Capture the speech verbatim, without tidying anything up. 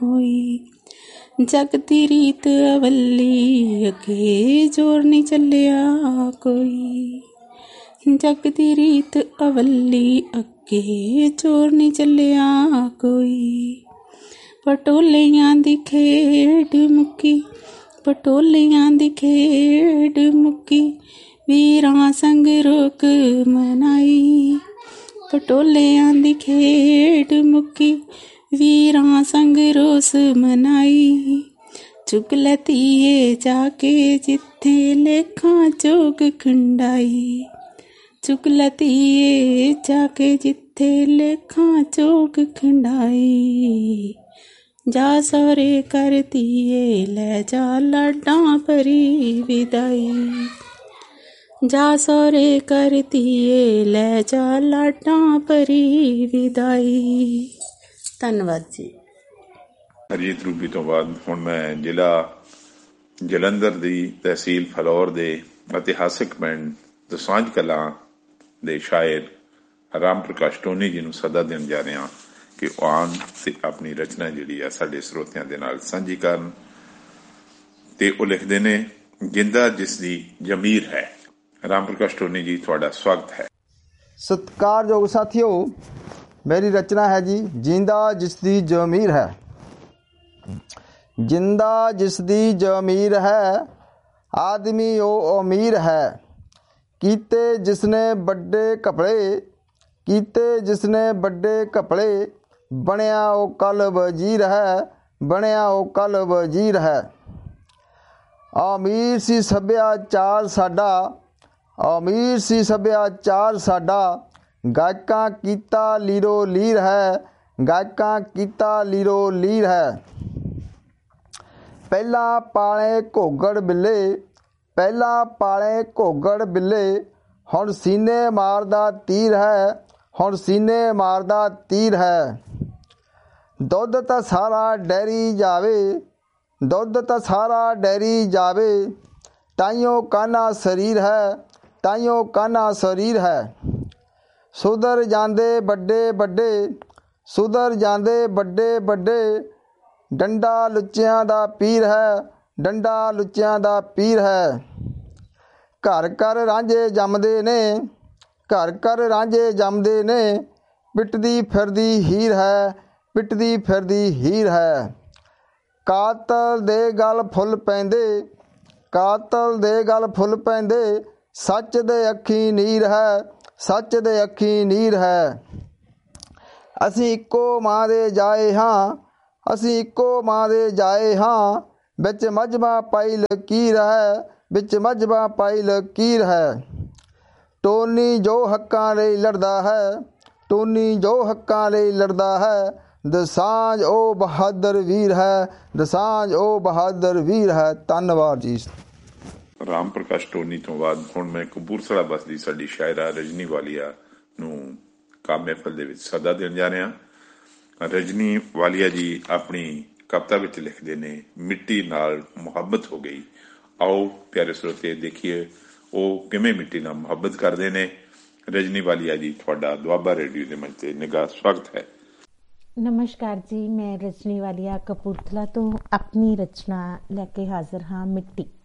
ਹੋਈ। ਜਗ ਦੀ ਰੀਤ ਅਵੱਲੀ ਅੱਗੇ ਜ਼ੋਰ ਨਹੀਂ ਚੱਲਿਆ ਕੋਈ। ਜਗ ਦੀ ਰੀਤ ਅਵੱਲੀ ਅੱਗੇ ਜ਼ੋਰ ਨਹੀਂ ਚੱਲਿਆ ਕੋਈ। ਪਟੋਲਿਆਂ ਦੀ ਖੇਡ ਮੁੱਕੀ, ਪਟੋਲਿਆਂ ਦੀ ਖੇਡ ਮੁੱਕੀ, ਵੀਰਾਂ ਸੰਗ ਰੋਕ ਮਨਾਈ। ਪਟੋਲਿਆਂ ਦੀ ਖੇਡ ਮੁੱਕੀ, ਵੀਰਾਂ ਸੰਗ ਰੋਸ ਮਨਾਈ। ਚੁਗ ਲੈ ਧੀਏ ਜਾ ਕੇ ਜਿੱਥੇ ਲੇਖਾਂ ਚੋਗ ਖੰਡਾਈ। ਚੁਗ ਲੈ ਧੀਏ ਜਾ ਕੇ ਜਿੱਥੇ ਲੇਖਾਂ ਚੋਗ ਖੰਡਾਈ। ਜਾ ਸਹੁਰੇ ਕਰ ਧੀਏ ਲੈ ਜਾ ਲਾਡਾਂ ਭਰੀ ਵਿਦਾਈ। ਜਾ ਸਹੁਰੇ ਕਰ ਧੀਏ ਲੈ ਜਾ ਲਾਡਾਂ ਭਰੀ ਵਿਦਾਈ। ਧੰਨਵਾਦ ਜੀ। ਹਰਜੀਤ ਰੂਬੀ ਤੋਂ ਬਾਅਦ ਹੁਣ ਮੈਂ ਜ਼ਿਲ੍ਹਾ ਜਲੰਧਰ ਦੀ ਤਹਿਸੀਲ ਫਲੌਰ ਦੇ ਇਤਿਹਾਸਿਕ ਪਿੰਡ ਦੋਸਾਂਝ ਕਲਾਂ ਦੇ ਸ਼ਾਇਰ ਰਾਮ ਪ੍ਰਕਾਸ਼ ਟੋਨੀ ਜੀ ਨੂੰ ਸੱਦਾ ਦੇਣ ਜਾ ਰਿਹਾ ਕਿ ਉਹ ਆਉਣ ਤੇ ਆਪਣੀ ਰਚਨਾ ਜਿਹੜੀ ਆ ਸਾਡੇ ਸਰੋਤਿਆਂ ਦੇ ਨਾਲ ਸਾਂਝੀ ਕਰਨ। ਤੇ ਉਹ ਲਿਖਦੇ ਨੇ, ਜਿੰਦਾ ਜਿਸ ਦੀ ਜ਼ਮੀਰ ਹੈ। ਰਾਮ ਪ੍ਰਕਾਸ਼ ਟੋਨੀ ਜੀ, ਤੁਹਾਡਾ ਸਵਾਗਤ ਹੈ। ਸਤਿਕਾਰਯੋਗ ਸਾਥੀਓ, ਮੇਰੀ ਰਚਨਾ ਹੈ ਜੀ ਜਿੰਦਾ ਜਿਸ ਦੀ ਜ਼ਮੀਰ ਹੈ। ਜਿੰਦਾ ਜਿਸ ਦੀ ਜ਼ਮੀਰ ਹੈ, ਆਦਮੀ ਉਹ ਅਮੀਰ ਹੈ। ਕੀਤੇ ਜਿਸਨੇ ਵੱਡੇ ਕਪੜੇ, ਕੀਤੇ ਜਿਸਨੇ ਵੱਡੇ ਕਪੜੇ, ਬਣਿਆ ਉਹ ਕੱਲ ਵਜ਼ੀਰ ਹੈ, ਬਣਿਆ ਉਹ ਕੱਲ ਵਜ਼ੀਰ ਹੈ। ਅਮੀਰ ਸੀ ਸੱਭਿਆਚਾਰ ਸਾਡਾ, ਅਮੀਰ ਸੀ ਸੱਭਿਆਚਾਰ ਸਾਡਾ, ਗਾਇਕਾਂ ਕੀਤਾ ਲੀਰੋ ਲੀਰ ਹੈ, ਗਾਇਕਾਂ ਕੀਤਾ ਲੀਰੋ ਲੀਰ ਹੈ। ਪਹਿਲਾਂ ਪਾਲੇ ਘੋਗੜ ਬਿੱਲੇ, ਪਹਿਲਾਂ ਪਾਲੇ ਘੋਗੜ ਬਿੱਲੇ, ਹੁਣ ਸੀਨੇ ਮਾਰਦਾ ਤੀਰ ਹੈ, ਹੁਣ ਸੀਨੇ ਮਾਰਦਾ ਤੀਰ ਹੈ। ਦੁੱਧ ਤਾਂ ਸਾਰਾ ਡੈਰੀ ਜਾਵੇ, ਦੁੱਧ ਤਾਂ ਸਾਰਾ ਡੈਰੀ ਜਾਵੇ, ਤਾਈਓ ਕਾਨਾ ਸਰੀਰ ਹੈ, ਤਾਈਓ ਕਾਨਾ ਸਰੀਰ ਹੈ। ਸੁਧਰ ਜਾਂਦੇ ਵੱਡੇ ਵੱਡੇ, ਸੁਧਰ ਜਾਂਦੇ ਵੱਡੇ ਵੱਡੇ, ਡੰਡਾ ਲੁੱਚਿਆਂ ਦਾ ਪੀਰ ਹੈ, ਡੰਡਾ ਲੁੱਚਿਆਂ ਦਾ ਪੀਰ ਹੈ। ਘਰ ਘਰ ਰਾਂਝੇ ਜੰਮਦੇ ਨੇ, ਘਰ ਘਰ ਰਾਂਝੇ ਜੰਮਦੇ ਨੇ, ਪਿੱਟਦੀ ਫਿਰਦੀ ਹੀਰ ਹੈ, ਪਿੱਟਦੀ ਫਿਰਦੀ ਹੀਰ ਹੈ। ਕਾਤਲ ਦੇ ਗਲ ਫੁੱਲ ਪੈਂਦੇ, ਕਾਤਲ ਦੇ ਗਲ ਫੁੱਲ ਪੈਂਦੇ, ਸੱਚ ਦੇ ਅੱਖੀਂ ਨੀਰ ਹੈ, ਸੱਚ ਦੇ ਅੱਖੀਂ ਨੀਰ ਹੈ। ਅਸੀਂ ਇੱਕੋ ਮਾਂ ਦੇ ਜਾਏ ਹਾਂ, ਅਸੀਂ ਇੱਕੋ ਮਾਂ ਦੇ ਜਾਏ ਹਾਂ, ਵਿੱਚ ਮਜ਼੍ਹਬਾਂ ਪਾਈ ਲਕੀਰ ਹੈ, ਵਿੱਚ ਮਜ਼੍ਹਬਾਂ ਪਾਈ ਲਕੀਰ ਹੈ। ਟੋਨੀ ਜੋ ਹੱਕਾਂ ਲਈ ਲੜਦਾ ਹੈ, ਟੋਨੀ ਜੋ ਹੱਕਾਂ ਲਈ ਲੜਦਾ ਹੈ, ਦੋਸਾਂਝ ਉਹ ਬਹਾਦਰ ਵੀਰ ਹੈ, ਦੋਸਾਂਝ ਉਹ ਬਹਾਦਰ ਵੀਰ ਹੈ। ਧੰਨਵਾਦ ਜੀ। ਰਾਮ ਪ੍ਰਕਾਸ਼ ਟੋਨੀ ਤੋਂ ਬਾਅਦ ਹੁਣ ਮੈਂ ਕਪੂਰਥਲਾ ਬਸਦੀ ਸਾਡੀ ਸ਼ਾਇਰਾ ਰਜਨੀ ਵਾਲੀਆ ਨੂੰ ਕਾਮ ਮਹਿਫਲ ਦੇ ਵਿੱਚ ਸੱਦਾ ਦੇਣ ਜਾ ਰਿਹਾ। ਰਜਨੀ ਵਾਲੀਆ ਜੀ ਆਪਣੀ ਕਵਿਤਾ ਵਿੱਚ ਲਿਖਦੇ ਨੇ, ਮਿੱਟੀ ਨਾਲ ਮੁਹੱਬਤ ਹੋ ਗਈ। ਆਓ ਪਿਆਰੇ ਸਰੋਤੇ ਦੇਖੀਏ ਉਹ ਕਿਵੇਂ ਮਿੱਟੀ ਨਾਲ ਮੁਹੱਬਤ ਕਰਦੇ ਨੇ। ਰਜਨੀ ਵਾਲੀਆ ਜੀ, ਤੁਹਾਡਾ ਦੁਆਬਾ ਰੇਡੀਓ ਦੇ ਮੰਚ ਤੇ ਨਿੱਘਾ ਸਵਾਗਤ ਹੈ। ਨਮਸਕਾਰ ਜੀ, ਮੈਂ ਰਜਨੀ ਵਾਲੀਆ ਕਪੂਰਥਲਾ ਤੋਂ ਆਪਣੀ ਰਚਨਾ ਲੈ ਕੇ ਹਾਜ਼ਰ ਹਾਂ, ਮਿੱਟੀ।